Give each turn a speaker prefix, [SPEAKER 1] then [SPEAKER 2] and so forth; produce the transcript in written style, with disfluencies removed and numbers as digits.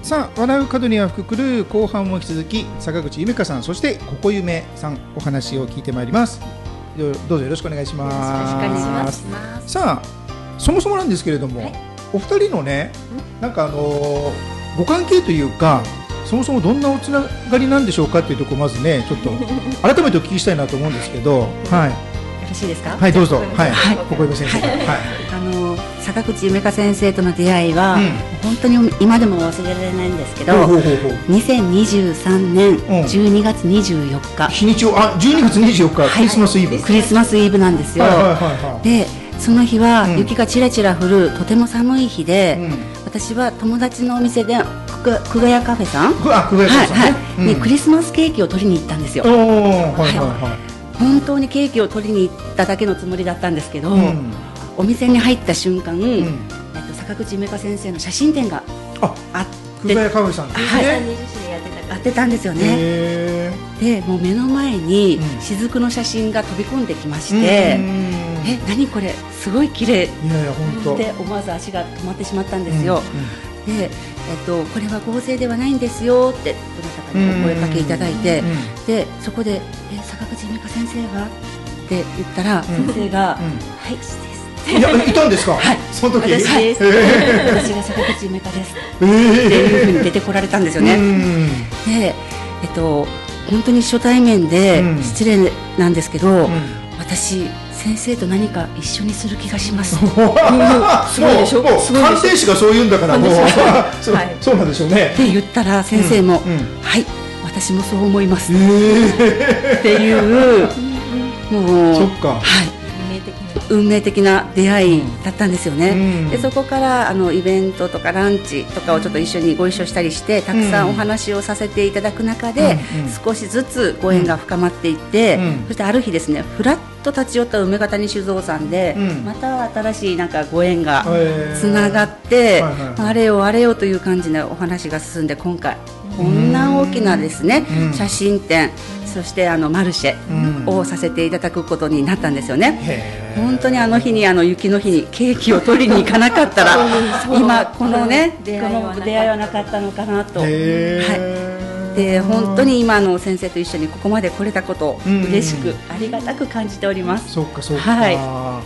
[SPEAKER 1] さあ、笑う角には福来る後半も引き続き坂口ゆめかさん、そしてここゆめさん、お話を聞いてまいります。どうぞよろしくお願いします。
[SPEAKER 2] よろしくお願いします。
[SPEAKER 1] さあ、そもそもなんですけれども、お二人のね、なんかご関係というか、そもそもどんなおつながりなんでしょうかっていうところをまずね、ちょっと改めてお聞きしたいなと思うんですけど、はい。
[SPEAKER 2] よろしいですか。
[SPEAKER 1] はい、どうぞ。はい、ここゆめ先生。はい。
[SPEAKER 2] 坂口ゆめか先生との出会いは、本当に今でも忘れられないんですけど、2023年12月24日、
[SPEAKER 1] 日にちを12月24日、クリスマスイブ。
[SPEAKER 2] クリスマスイブなんですよ。で、その日は雪がちらちら降るとても寒い日で、私は友達のお店で久我屋カフェさんにクリスマスケーキを取りに行ったんですよ。本当にケーキを取りに行っただけのつもりだったんですけど、お店に入った瞬間、坂口ゆめか先生の写真展があって、
[SPEAKER 1] 久我屋カフェさんですね。
[SPEAKER 2] やってたんですよね。で、もう目の前に雫の写真が飛び込んできまして、何これすごい綺麗って思わず足が止まってしまったんですよ。で、これは合成ではないんですよってどなたかにお声かけいただいて、でそこで坂口ゆめか先生はって言ったら、先生がはいです。
[SPEAKER 1] いたんですか。はい、その時
[SPEAKER 2] 私です。私が坂口ゆめかですっていうふうに出てこられたんですよね。で、本当に初対面で失礼なんですけど、私先生と何か一緒にする気がします。すごいでしょ。
[SPEAKER 1] 鑑定士がそう言うんだから、もうそうなんでしょうね。
[SPEAKER 2] って言ったら先生もはい、私もそう思いますっていう、もう
[SPEAKER 1] そっか、
[SPEAKER 2] はい。運命的な出会いだったんですよね。でそこからイベントとかランチとかをちょっと一緒にご一緒したりして、たくさんお話をさせていただく中で、少しずつご縁が深まっていって、そしてある日ですね、ふらっと立ち寄った梅ヶ谷酒造さんで、また新しいなんかご縁がつながって、あれよあれよという感じのお話が進んで、今回こんな大きなですね、写真展、そしてマルシェをさせていただくことになったんですよね。本当にあの日に雪の日にケーキを取りに行かなかったら今このね、この出会いはなかったのかなと。で本当に今先生と一緒にここまで来れたことを嬉しくありがたく感じております。
[SPEAKER 1] そうかそうか。
[SPEAKER 2] はい。